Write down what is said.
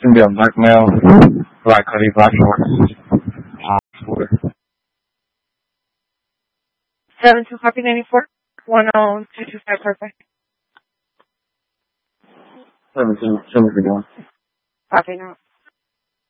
gonna be a black male, black hoodie, black shorts. Scooter. 72 copy 94. 10225 perfect. 17, 1. Copy now.